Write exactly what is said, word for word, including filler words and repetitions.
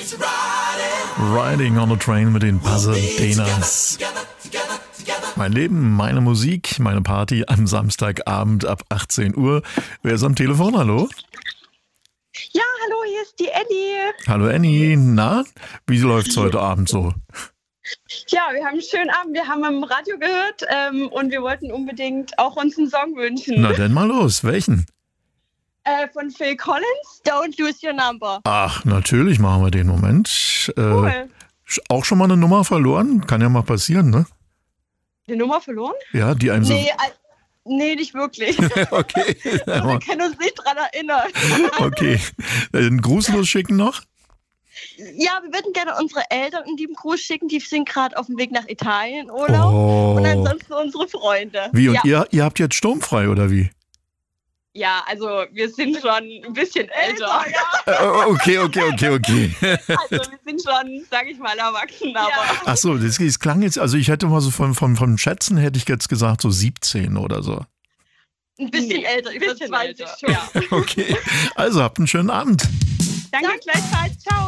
Riding on a Train mit den Pasadenas. Mein Leben, meine Musik, meine Party am Samstagabend ab achtzehn Uhr. Wer ist am Telefon? Hallo? Ja, hallo, hier ist die Annie. Hallo Annie. Na, wie läuft's heute Abend so? Ja, wir haben einen schönen Abend. Wir haben im Radio gehört ähm, und wir wollten unbedingt auch uns einen Song wünschen. Na dann mal los. Welchen? Äh, von Phil Collins, Don't Lose Your Number. Ach, natürlich machen wir den. Moment. Äh, Cool. Auch schon mal eine Nummer verloren? Kann ja mal passieren, ne? Die Nummer verloren? Ja, die einem so... Nee, äh, nee, nicht wirklich. Okay. Wir können uns nicht dran erinnern. Okay. Einen Gruß losschicken noch? Ja, wir würden gerne unsere Eltern in den Gruß schicken. Die sind gerade auf dem Weg nach Italien in Urlaub. Oh. Und ansonsten unsere Freunde. Wie, und ja. ihr, ihr habt jetzt sturmfrei, oder wie? Ja, also wir sind schon ein bisschen älter. Äh, okay, okay, okay, okay. Also wir sind schon, sag ich mal, erwachsen. Aber Ach so, das, das klang jetzt, also ich hätte mal so vom, vom, vom Schätzen hätte ich jetzt gesagt so siebzehn oder so. ein bisschen Nee, älter, über bisschen zwanzig älter. schon. Okay, also habt einen schönen Abend. Danke, gleichfalls. Ciao.